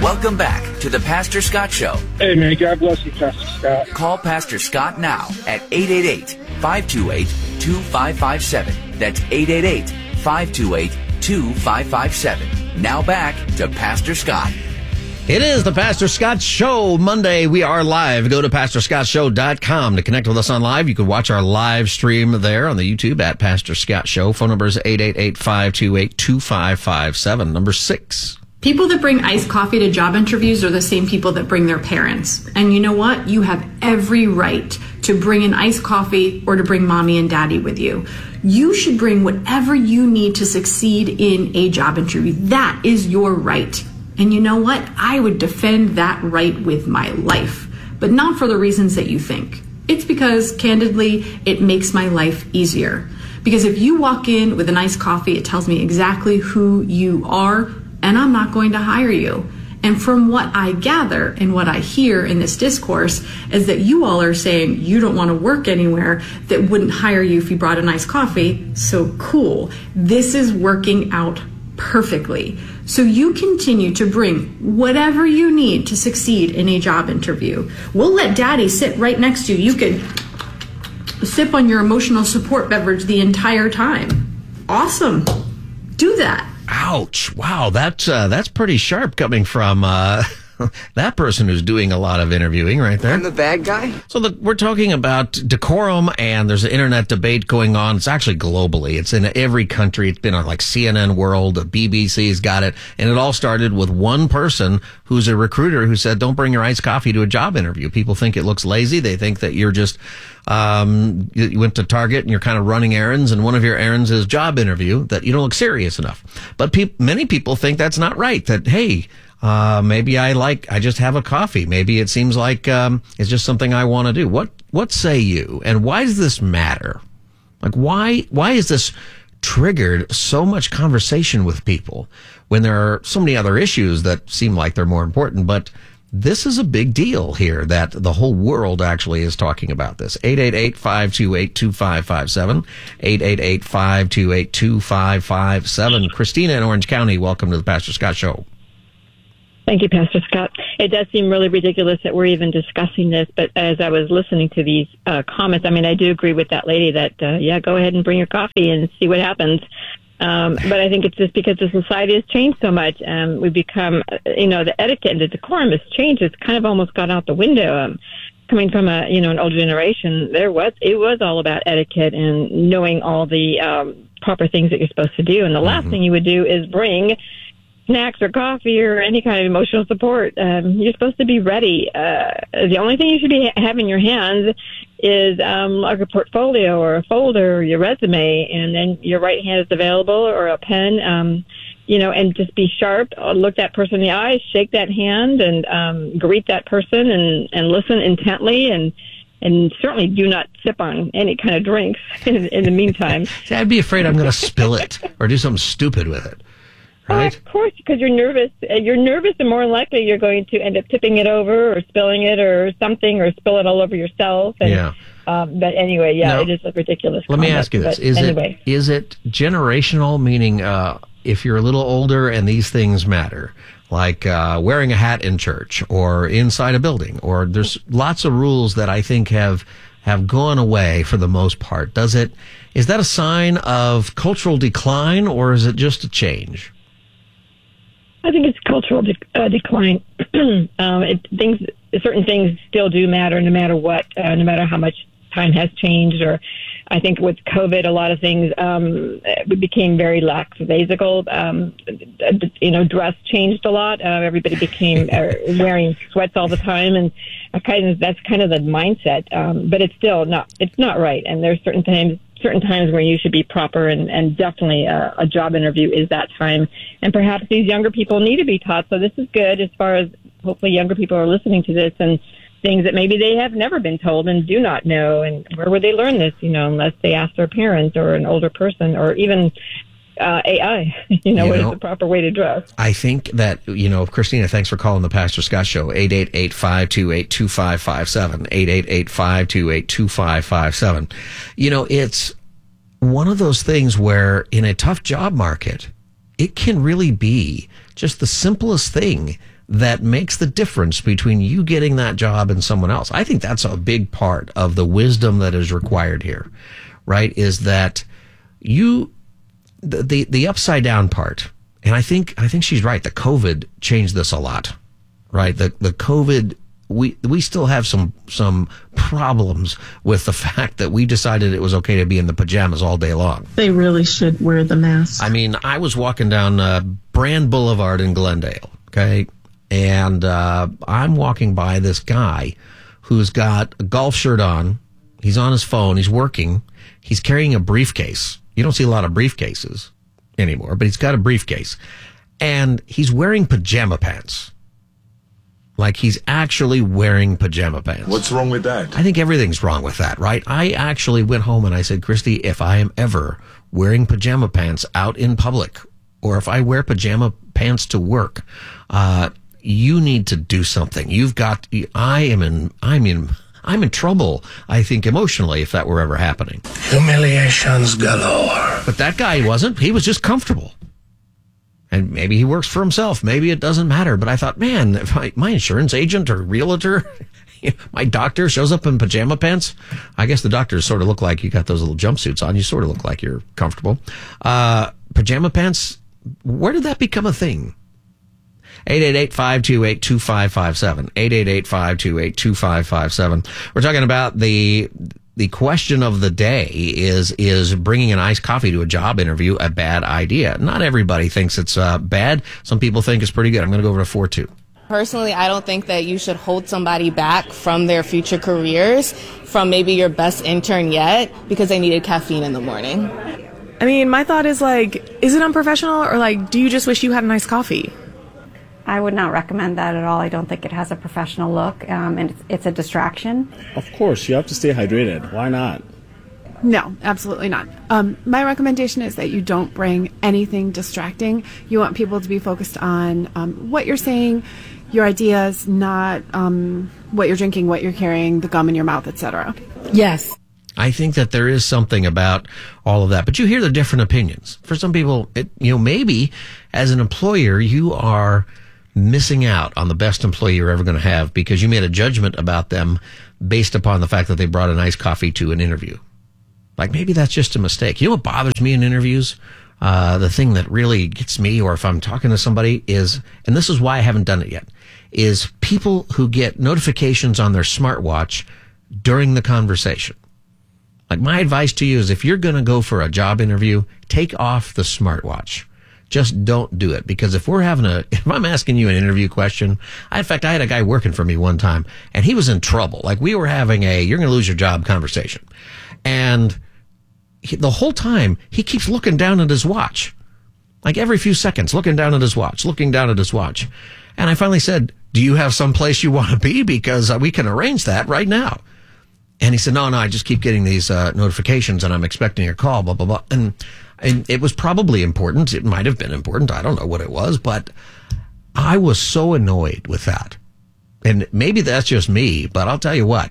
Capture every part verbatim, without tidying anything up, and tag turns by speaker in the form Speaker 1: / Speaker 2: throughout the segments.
Speaker 1: Welcome back to the Pastor Scott Show.
Speaker 2: Hey, man, God bless you, Pastor Scott.
Speaker 1: Call Pastor Scott now at eight eight eight, five two eight, two five five seven. That's eight eight eight, five two eight, two five five seven. Now back to Pastor Scott.
Speaker 3: It is the Pastor Scott Show. Monday, we are live. Go to pastor scott show dot com to connect with us on live. You can watch our live stream there on the YouTube at Pastor Scott Show. Phone number is eight eight eight, five two eight, two five five seven. Number six.
Speaker 4: People that bring iced coffee to job interviews are the same people that bring their parents. And you know what? You have every right to bring an iced coffee or to bring mommy and daddy with you. You should bring whatever you need to succeed in a job interview. That is your right. And you know what? I would defend that right with my life, but not for the reasons that you think. It's because, candidly, it makes my life easier. Because if you walk in with an iced coffee, it tells me exactly who you are, and I'm not going to hire you. And from what I gather and what I hear in this discourse is that you all are saying you don't want to work anywhere that wouldn't hire you if you brought a nice coffee. So cool. This is working out perfectly. So you continue to bring whatever you need to succeed in a job interview. We'll let daddy sit right next to you. You could sip on your emotional support beverage the entire time. Awesome. Do that.
Speaker 3: Ouch. Wow, that's, uh, that's pretty sharp coming from uh, that person who's doing a lot of interviewing right there.
Speaker 5: I'm the bad guy?
Speaker 3: So the, we're talking about decorum, and there's an internet debate going on. It's actually globally. It's in every country. It's been on like C N N World, the B B C's got it. And it all started with one person who's a recruiter who said, don't bring your iced coffee to a job interview. People think it looks lazy. They think that you're just, um, you went to Target and you're kind of running errands, and one of your errands is job interview, that you don't look serious enough. But pe- many people think that's not right, that, hey, Uh, maybe I like, I just have a coffee. Maybe it seems like, um, it's just something I want to do. What, what say you? And why does this matter? Like, why, why is this triggered so much conversation with people when there are so many other issues that seem like they're more important? But this is a big deal here that the whole world actually is talking about this. eight eight eight, five two eight, two five five seven. eight eight eight, five two eight, two five five seven. Christina in Orange County, welcome to the Pastor Scott Show.
Speaker 6: Thank you, Pastor Scott. It does seem really ridiculous that we're even discussing this, but as I was listening to these uh, comments, I mean, I do agree with that lady that, uh, yeah, go ahead and bring your coffee and see what happens. Um, but I think it's just because the society has changed so much. Um, we've become, you know, the etiquette and the decorum has changed. It's kind of almost gone out the window. Um, coming from a, you know, an older generation, there was, it was all about etiquette and knowing all the um, proper things that you're supposed to do. And the last mm-hmm. thing you would do is bring snacks or coffee or any kind of emotional support. Um, you're supposed to be ready. Uh, the only thing you should be have in your hands is um, like a portfolio or a folder or your resume, and then your right hand is available, or a pen, um, you know, and just be sharp. Look that person in the eye, shake that hand, and um, greet that person, and, and listen intently, and and certainly do not sip on any kind of drinks in, in the meantime.
Speaker 3: See, I'd be afraid I'm going to spill it or do something stupid with it. Right?
Speaker 6: Oh, of course, because you're nervous. You're nervous, and more likely you're going to end up tipping it over or spilling it or something, or spill it all over yourself. And,
Speaker 3: yeah.
Speaker 6: Um, but anyway, yeah, now, it is a ridiculous.
Speaker 3: Let
Speaker 6: comment,
Speaker 3: me ask you this: Is
Speaker 6: anyway.
Speaker 3: it is it generational? Meaning, uh, if you're a little older and these things matter, like uh, wearing a hat in church or inside a building, or there's lots of rules that I think have have gone away for the most part. Does it? Is that a sign of cultural decline, or is it just a change?
Speaker 6: I think it's cultural de- uh, decline. um, it, things, certain things still do matter, no matter what, uh, no matter how much time has changed. Or, I think with COVID, a lot of things um, we became very lackadaisical. Um, you know, dress changed a lot. Uh, everybody became uh, wearing sweats all the time, and uh, kind of that's kind of the mindset. Um, but it's still not. It's not right. And there's certain times. certain times where you should be proper, and, and definitely a, a job interview is that time. And perhaps these younger people need to be taught. So this is good as far as hopefully younger people are listening to this, and things that maybe they have never been told and do not know. And where would they learn this, you know, unless they ask their parents or an older person, or even uh, A I, you know, you what know, is the proper way to dress.
Speaker 3: I think that, you know, Christina, thanks for calling the Pastor Scott Show. eight eight eight, five two eight, two five five seven. eight eight eight, five two eight, two five five seven. You know, it's one of those things where in a tough job market, it can really be just the simplest thing that makes the difference between you getting that job and someone else. I think that's a big part of the wisdom that is required here, right? Is that you, the, the, the upside down part. And I think, I think she's right. The COVID changed this a lot, right? The, the COVID, we, we still have some, some problems with the fact that we decided it was okay to be in the pajamas all day long.
Speaker 5: They really should wear the mask.
Speaker 3: I mean, I was walking down uh, Brand Boulevard in Glendale, okay? And uh, I'm walking by this guy who's got a golf shirt on. He's on his phone. He's working. He's carrying a briefcase. You don't see a lot of briefcases anymore, but he's got a briefcase. And he's wearing pajama pants. Like he's actually wearing pajama pants.
Speaker 7: What's wrong with that?
Speaker 3: I think everything's wrong with that, right? I actually went home and I said, Christy, if I am ever wearing pajama pants out in public, or if I wear pajama pants to work, uh, you need to do something. You've got, I am in, I'm in, I'm in trouble, I think, emotionally, if that were ever happening.
Speaker 8: Humiliations galore.
Speaker 3: But that guy wasn't. He was just comfortable. And maybe he works for himself. Maybe it doesn't matter. But I thought, man, if I, my insurance agent or realtor, my doctor shows up in pajama pants. I guess the doctors sort of look like you got those little jumpsuits on. You sort of look like you're comfortable. Uh, pajama pants, where did that become a thing? eight eight eight, five two eight, two five five seven. eight eight eight, five two eight, two five five seven. We're talking about the the question of the day is, is bringing an iced coffee to a job interview a bad idea? Not everybody thinks it's uh, bad. Some people think it's pretty good. I'm going to go over to four two.
Speaker 9: Personally, I don't think that you should hold somebody back from their future careers, from maybe your best intern yet, because they needed caffeine in the morning.
Speaker 10: I mean, my thought is like, is it unprofessional, or like, do you just wish you had a nice coffee?
Speaker 11: I would not recommend that at all. I don't think it has a professional look, um, and it's, it's a distraction.
Speaker 12: Of course, you have to stay hydrated. Why not?
Speaker 13: No, absolutely not. Um, my recommendation is that you don't bring anything distracting. You want people to be focused on um, what you're saying, your ideas, not um, what you're drinking, what you're carrying, the gum in your mouth, et cetera.
Speaker 10: Yes.
Speaker 3: I think that there is something about all of that, but you hear the different opinions. For some people, it, you know, maybe as an employer, you are missing out on the best employee you're ever going to have because you made a judgment about them based upon the fact that they brought a nice coffee to an interview. Like maybe that's just a mistake. You know what bothers me in interviews? Uh, the thing that really gets me, or if I'm talking to somebody, is, and this is why I haven't done it yet, is people who get notifications on their smartwatch during the conversation. Like my advice to you is if you're going to go for a job interview, take off the smartwatch. Just don't do it, because if we're having a, if I'm asking you an interview question, I, in fact, I had a guy working for me one time and he was in trouble. Like we were having a, you're going to lose your job conversation. And he, the whole time he keeps looking down at his watch, like every few seconds, looking down at his watch, looking down at his watch. And I finally said, do you have some place you want to be? Because uh, we can arrange that right now. And he said, no, no, I just keep getting these uh, notifications and I'm expecting a call, blah, blah, blah. And And it was probably important. It might have been important. I don't know what it was, but I was so annoyed with that. And maybe that's just me, but I'll tell you what,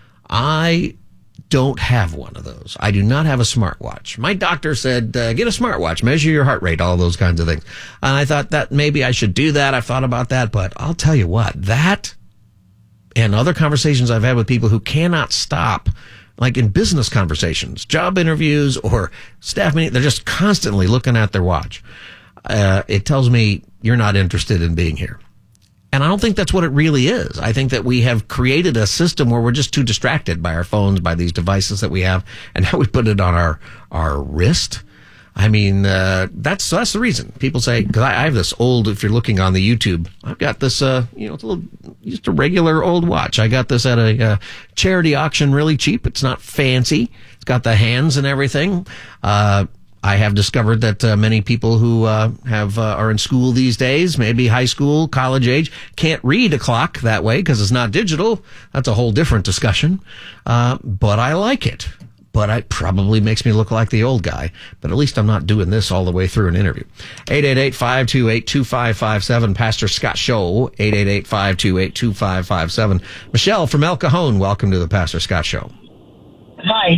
Speaker 3: I don't have one of those. I do not have a smartwatch. My doctor said, uh, get a smartwatch, measure your heart rate, all those kinds of things. And I thought that maybe I should do that. I've thought about that, but I'll tell you what, that and other conversations I've had with people who cannot stop, like in business conversations, job interviews or staff meetings, they're just constantly looking at their watch. Uh, it tells me you're not interested in being here. And I don't think that's what it really is. I think that we have created a system where we're just too distracted by our phones, by these devices that we have, and now we put it on our, our wrist. I mean, uh, that's, that's the reason people say, cause I, I have this old, if you're looking on the YouTube, I've got this, uh, you know, it's a little, just a regular old watch. I got this at a, uh, charity auction, really cheap. It's not fancy. It's got the hands and everything. Uh, I have discovered that uh, many people who uh, have uh, are in school these days, maybe high school, college age, can't read a clock that way because it's not digital. That's a whole different discussion. Uh, but I like it. But it probably makes me look like the old guy. But at least I'm not doing this all the way through an interview. eight eight eight, five two eight, two five five seven, Pastor Scott Show, eight eight eight, five two eight, two five five seven. Michelle from El Cajon, welcome to the Pastor Scott Show.
Speaker 14: Hi.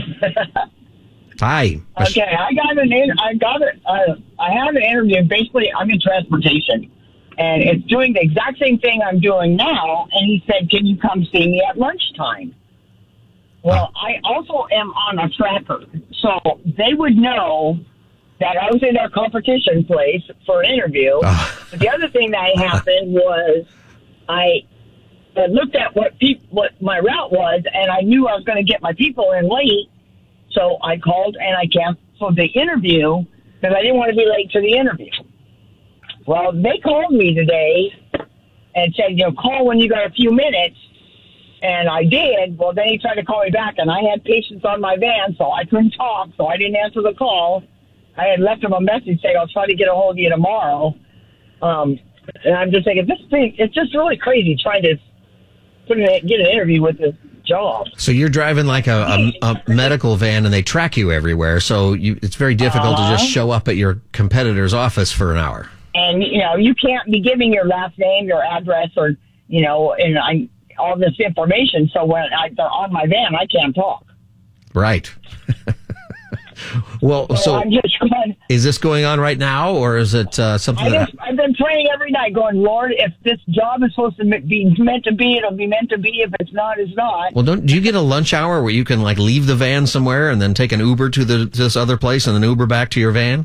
Speaker 3: Hi.
Speaker 14: Okay, I got an in, I got it. Uh, I had an interview. Basically, I'm in transportation,
Speaker 7: And it's doing the exact same thing I'm doing now. And he said, can you come see me at lunchtime? Well, I also am on a tracker. So they would know that I was in their competition place for an interview. Oh. But the other thing that happened was I looked at what pe- what my route was, and I knew I was going to get my people in late. So I called and I canceled the interview because I didn't want to be late to the interview. Well, they called me today and said, you know, call when you got a few minutes. And I did. Well, then he tried to call me back, and I had patients on my van, so I couldn't talk, so I didn't answer the call. I had left him a message saying I'll try to get a hold of you tomorrow. Um, and I'm just thinking, this thing, it's just really crazy trying to put in, get an interview with this job. So you're driving like a, a, a medical van, and they track you everywhere, so you, it's very difficult uh-huh. to just show up at your competitor's office for an hour. And, you know, you can't be giving your last name, your address, or, you know, and I all this information, so when I, they're on my van, I can't talk. Right. Well, so, so I'm just going, is this going on right now, or is it uh, something? I that just, I've been praying every night, going, Lord, if this job is supposed to be meant to be, it'll be meant to be. If it's not, it's not. Well, don't do you get a lunch hour where you can like leave the van somewhere and then take an Uber to the to this other place and then Uber back to your van?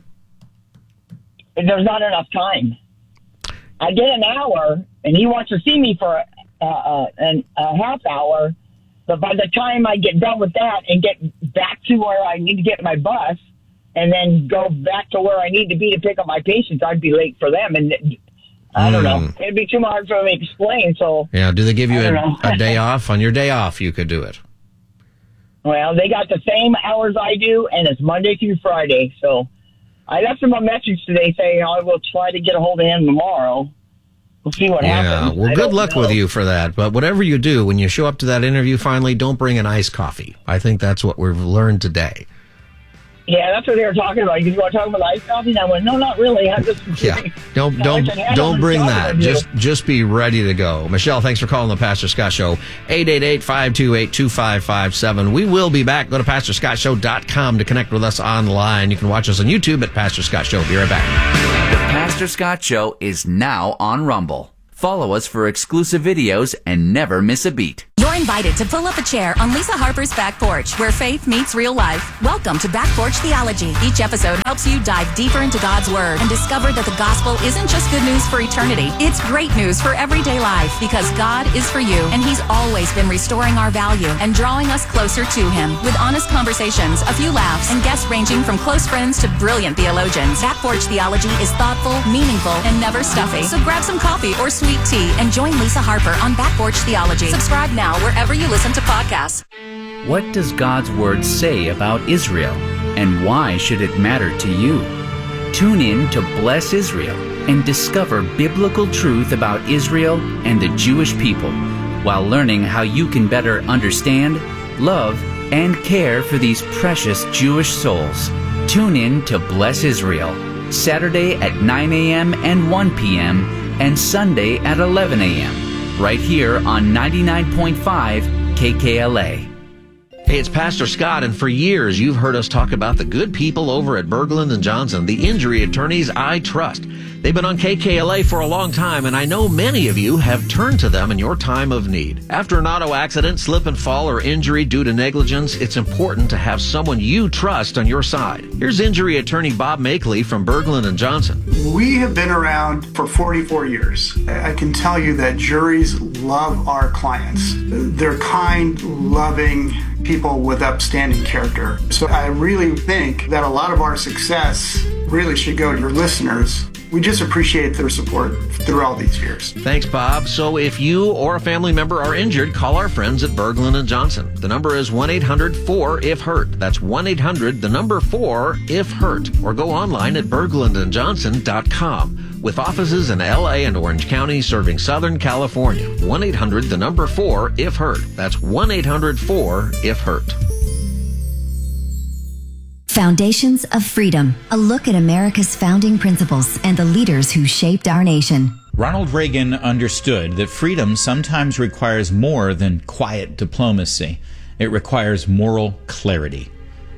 Speaker 7: There's not enough time. I get an hour, and he wants to see me for uh, uh, an, a half hour. But by the time I get done with that and get back to where I need to get my bus and then go back to where I need to be to pick up my patients, I'd be late for them. And I don't mm. know. It'd be too hard for me to explain. So yeah, do they give you a, a day off? On your day off, you could do it. Well, they got the same hours I do, and it's Monday through Friday. So I left him a message today saying I will try to get a hold of him tomorrow. We'll see what yeah, happens. Well, I good luck know. with you for that. But whatever you do, when you show up to that interview finally, don't bring an iced coffee. I think that's what we've learned today. Yeah, that's what they were talking about. You want to talk about iced coffee? And I went, no, not really. I'm just yeah. Don't don't don't bring that. Just just be ready to go. Michelle, thanks for calling the Pastor Scott Show. eight eight eight, five two eight, two five five seven. We will be back. Go to pastor scott show dot com to connect with us online. You can watch us on YouTube at Pastor Scott Show. Be right back.
Speaker 1: The Pastor Scott Show is now on Rumble. Follow us for exclusive videos and never miss a beat.
Speaker 14: You're invited to pull up a chair on Lisa Harper's Back Porch, where faith meets real life. Welcome to Back Porch Theology. Each episode helps you dive deeper into God's Word and discover that the gospel isn't just good news for eternity. It's great news for everyday life, because God is for you, and He's always been restoring our value and drawing us closer to Him. With honest conversations, a few laughs, and guests ranging from close friends to brilliant theologians, Back Porch Theology is thoughtful, meaningful, and never stuffy. So grab some coffee or sweet tea and join Lisa Harper on Back Porch Theology. Subscribe now wherever you listen to podcasts.
Speaker 1: What does God's Word say about Israel, and why should it matter to you? Tune in to Bless Israel and discover biblical truth about Israel and the Jewish people, while learning how you can better understand, love, and care for these precious Jewish souls. Tune in to Bless Israel, Saturday at nine a.m. and one p.m., and Sunday at eleven a.m., right here on ninety-nine point five K K L A.
Speaker 3: Hey, it's Pastor Scott, and for years you've heard us talk about the good people over at Berglund and Johnson, the injury attorneys I trust. They've been on K K L A for a long time, and I know many of you have turned to them in your time of need. After an auto accident, slip and fall, or injury due to negligence, it's important to have someone you trust on your side. Here's injury attorney Bob Makeley from Berglund and Johnson.
Speaker 15: We have been around for forty-four years. I can tell you that juries love our clients. They're kind, loving people with upstanding character. So I really think that a lot of our success really should go to your listeners. We just appreciate their support through all these years.
Speaker 3: Thanks, Bob. So if you or a family member are injured, call our friends at Berglund and Johnson. The number is one eight hundred four if hurt. That's one eight hundred, the number four, if hurt. Or go online at berglund and johnson dot com. With offices in L A and Orange County serving Southern California. one eight hundred, the number four, if hurt. That's one eight hundred four if hurt.
Speaker 16: Foundations of Freedom, a look at America's founding principles and the leaders who shaped our nation.
Speaker 17: Ronald Reagan understood that freedom sometimes requires more than quiet diplomacy. It requires moral clarity.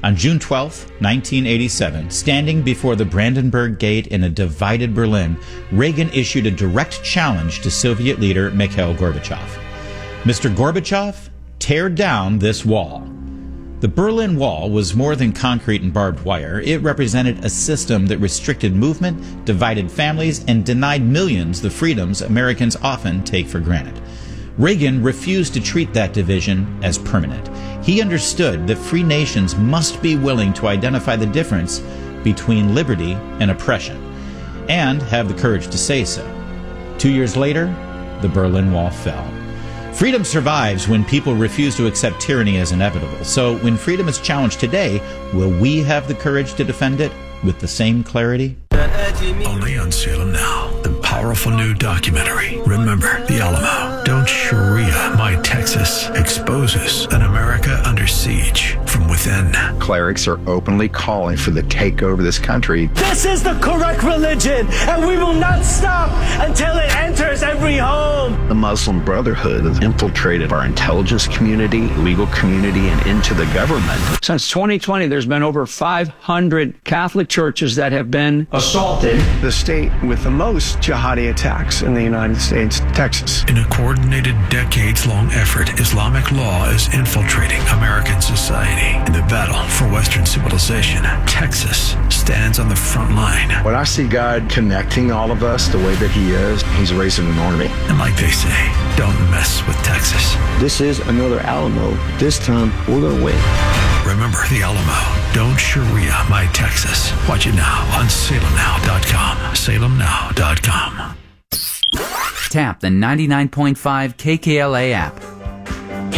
Speaker 17: On June twelfth, nineteen eighty-seven, standing before the Brandenburg Gate in a divided Berlin, Reagan issued a direct challenge to Soviet leader Mikhail Gorbachev. Mister Gorbachev, tear down this wall. The Berlin Wall was more than concrete and barbed wire. It represented a system that restricted movement, divided families, and denied millions the freedoms Americans often take for granted. Reagan refused to treat that division as permanent. He understood that free nations must be willing to identify the difference between liberty and oppression, and have the courage to say so. Two years later, the Berlin Wall fell. Freedom survives when people refuse to accept tyranny as inevitable. So when freedom is challenged today, will we have the courage to defend it with the same clarity?
Speaker 8: Only on Salem Now, the powerful new documentary, Remember the Alamo. Don't Sharia My Texas exposes an America under siege from within.
Speaker 18: Clerics are openly calling for the takeover of this country.
Speaker 19: This is the correct religion, and we will not stop until it enters every home.
Speaker 18: The Muslim Brotherhood has infiltrated our intelligence community, legal community, and into the government.
Speaker 20: Since twenty twenty, there's been over five hundred Catholic churches that have been assaulted.
Speaker 21: The state with the most jihadi attacks in the United States, Texas.
Speaker 8: In a coordinated, decades-long effort, Islamic law is infiltrating American society. In the battle for Western civilization, Texas stands on the front line.
Speaker 18: When I see God connecting all of us the way that He is, He's raising an army.
Speaker 8: And like they say, don't mess with Texas.
Speaker 21: This is another Alamo. This time, we're going to win.
Speaker 8: Remember the Alamo. Don't Sharia My Texas. Watch it now on Salem Now dot com. Salem Now dot com.
Speaker 1: Tap the ninety-nine point five K K L A app